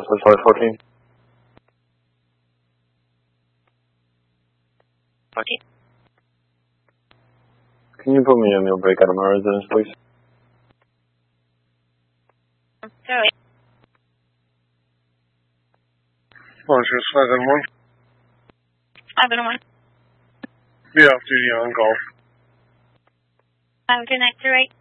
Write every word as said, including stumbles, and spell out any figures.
Southwest five fourteen. fourteen. Can you put me a meal break out of my residence, please? Sorry. Launchers five and one. five and one. Be off duty on call. five two nine two eight.